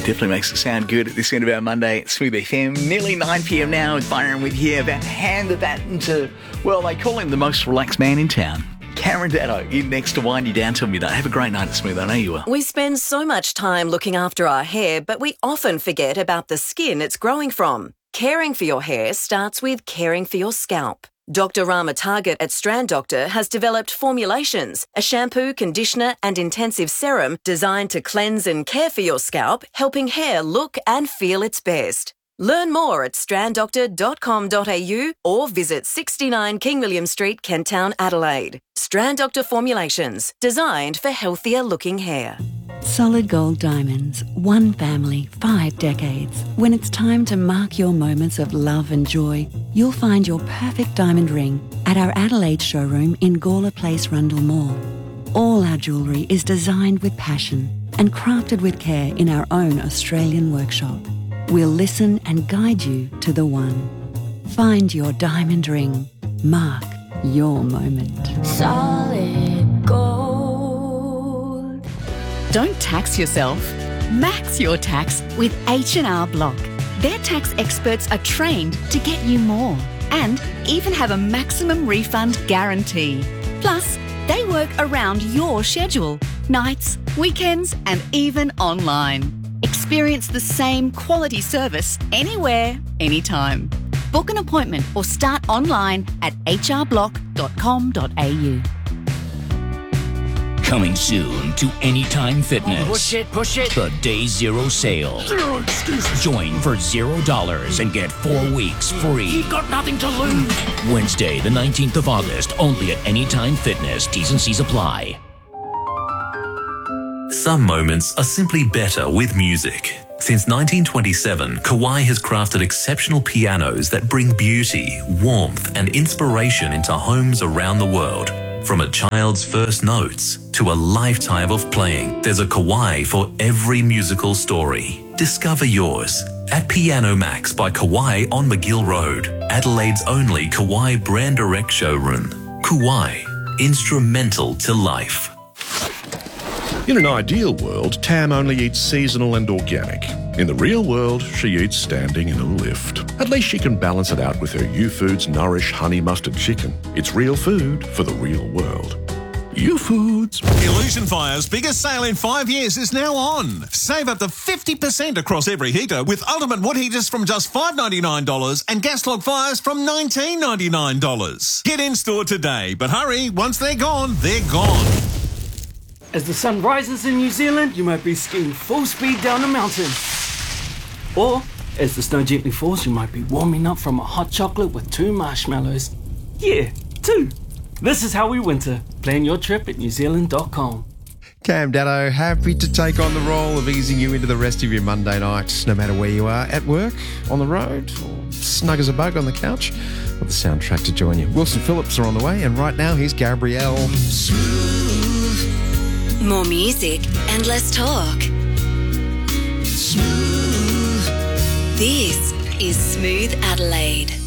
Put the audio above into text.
Definitely makes it sound good at this end of our Monday at Smooth FM. Nearly 9 p.m. now with Byron with you. About to hand that into, well, they call him the most relaxed man in town. Cameron Datto in next to wind you down till midnight. Have a great night at Smooth. I know you will. We spend so much time looking after our hair, but we often forget about the skin it's growing from. Caring for your hair starts with caring for your scalp. Dr. Rama Target at Strand Doctor has developed formulations, a shampoo, conditioner and intensive serum designed to cleanse and care for your scalp, helping hair look and feel its best. Learn more at stranddoctor.com.au or visit 69 King William Street, Kent Town, Adelaide. Strand Doctor Formulations, designed for healthier looking hair. Solid Gold Diamonds, one family, 5 decades. When it's time to mark your moments of love and joy, you'll find your perfect diamond ring at our Adelaide showroom in Gawler Place, Rundle Mall. All our jewellery is designed with passion and crafted with care in our own Australian workshop. We'll listen and guide you to the one. Find your diamond ring. Mark your moment. Solid Gold. Don't tax yourself. Max your tax with H&R Block. Their tax experts are trained to get you more and even have a maximum refund guarantee. Plus, they work around your schedule, nights, weekends and even online. Experience the same quality service anywhere, anytime. Book an appointment or start online at hrblock.com.au. Coming soon to Anytime Fitness. Push it. The Day Zero sale. Zero excuses. Join for $0 and get 4 weeks free. You've got nothing to lose. Wednesday, the 19th of August, only at Anytime Fitness. T's and C's apply. Some moments are simply better with music. Since 1927, Kawai has crafted exceptional pianos that bring beauty, warmth and inspiration into homes around the world. From a child's first notes to a lifetime of playing, there's a Kawai for every musical story. Discover yours at Piano Max by Kawai on McGill Road, Adelaide's only Kawai brand direct showroom. Kawai, instrumental to life. In an ideal world, Tam only eats seasonal and organic. In the real world, she eats standing in a lift. At least she can balance it out with her U-Foods Nourish Honey Mustard Chicken. It's real food for the real world. U-Foods. Illusion Fire's biggest sale in 5 years is now on. Save up to 50% across every heater with ultimate wood heaters from just $5.99 and gas log fires from $19.99. Get in store today, but hurry, once they're gone, they're gone. As the sun rises in New Zealand, you might be skiing full speed down a mountain. Or, as the snow gently falls, you might be warming up from a hot chocolate with 2 marshmallows. Yeah, 2. This is how we winter. Plan your trip at newzealand.com. Cam Datto, happy to take on the role of easing you into the rest of your Monday nights, no matter where you are, at work, on the road, or snug as a bug on the couch, with the soundtrack to join you. Wilson Phillips are on the way, and right now here's Gabrielle. More music and less talk. Smooth. This is Smooth Adelaide.